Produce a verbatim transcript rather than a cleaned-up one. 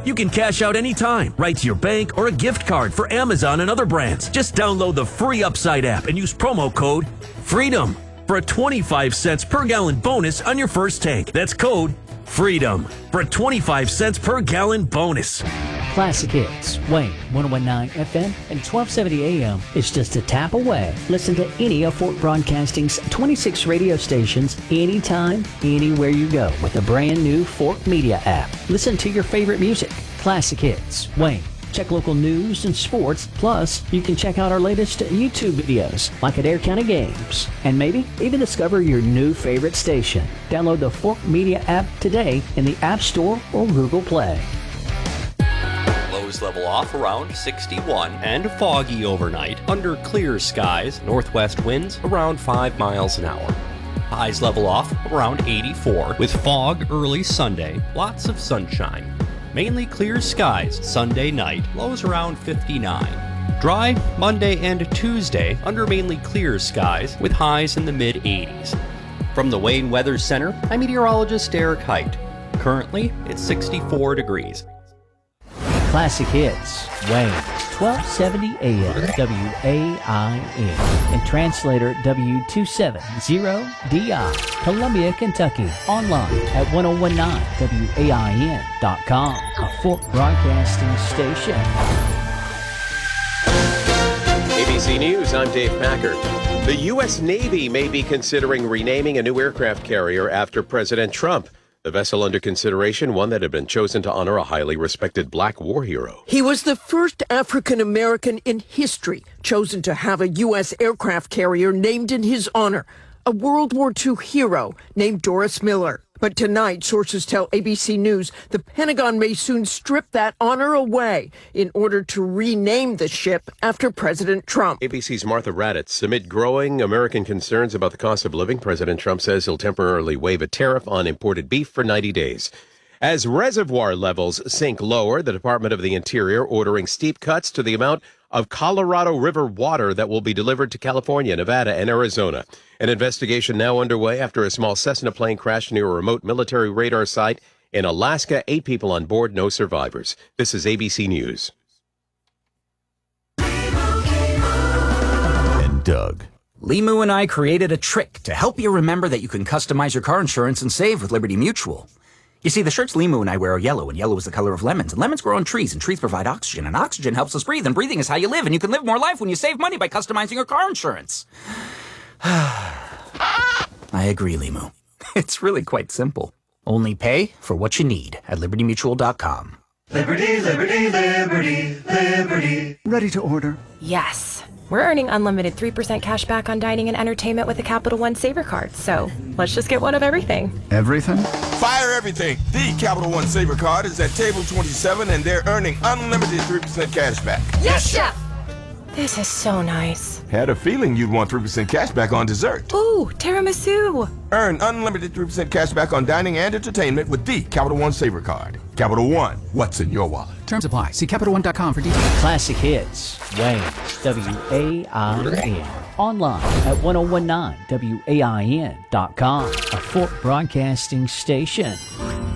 You can cash out anytime, right to your bank or a gift card for Amazon and other brands. Just download the free Upside app and use promo code FREEDOM for a twenty-five cents per gallon bonus on your first tank. That's code FREEDOM for a twenty-five cents per gallon bonus. Classic Hits, Wayne, one oh one point nine F M and twelve seventy A M is just a tap away. Listen to any of Fort Broadcasting's twenty-six radio stations anytime, anywhere you go with the brand new Fort Media app. Listen to your favorite music. Classic Hits, Wayne. Check local news and sports. Plus, you can check out our latest YouTube videos, like Adair County Games. And maybe even discover your new favorite station. Download the Fort Media app today in the App Store or Google Play. Lows level off around sixty-one and foggy overnight under clear skies. Northwest winds around five miles an hour. Highs level off around eighty-four with fog early Sunday. Lots of sunshine. Mainly clear skies Sunday night. Lows around fifty-nine. Dry Monday and Tuesday under mainly clear skies with highs in the mid eighties. From the Wayne Weather Center, I'm meteorologist Eric Height. Currently, it's sixty-four degrees. Classic Hits, Wayne, twelve seventy A M W A I N, and translator W two seventy D I, Columbia, Kentucky. Online at ten nineteen W A I N dot com, a Fort Broadcasting station. A B C News, I'm Dave Packard. The U S Navy may be considering renaming a new aircraft carrier after President Trump. The vessel under consideration, one that had been chosen to honor a highly respected black war hero. He was the first African American in history chosen to have a U S aircraft carrier named in his honor, a World War Two hero named Doris Miller. But tonight, sources tell A B C News the Pentagon may soon strip that honor away in order to rename the ship after President Trump. A B C's Martha Raddatz. Amid growing American concerns about the cost of living, President Trump says he'll temporarily waive a tariff on imported beef for ninety days. As reservoir levels sink lower, the Department of the Interior ordering steep cuts to the amount of Colorado River water that will be delivered to California, Nevada, and Arizona. An investigation now underway after a small Cessna plane crashed near a remote military radar site in Alaska. Eight people on board, no survivors. This is A B C News. And Doug. Limu and I created a trick to help you remember that you can customize your car insurance and save with Liberty Mutual. You see, the shirts Limu and I wear are yellow, and yellow is the color of lemons, and lemons grow on trees, and trees provide oxygen, and oxygen helps us breathe, and breathing is how you live, and you can live more life when you save money by customizing your car insurance. I agree, Limu. It's really quite simple. Only pay for what you need at liberty mutual dot com. Liberty, liberty, liberty, liberty. Ready to order? Yes. We're earning unlimited three percent cash back on dining and entertainment with a Capital One Saver card, so let's just get one of everything. Everything? Fire everything! The Capital One Saver card is at table twenty-seven, and they're earning unlimited three percent cash back. Yes, Chef! This is so nice. Had a feeling you'd want three percent cash back on dessert. Ooh, tiramisu! Earn unlimited three percent cash back on dining and entertainment with the Capital One Saver card. Capital One, what's in your wallet? Terms apply. See Capital One dot com for details. Classic Hits, Wayne, W A I N. Online at ten nineteen W A I N dot com, a Fort Broadcasting station.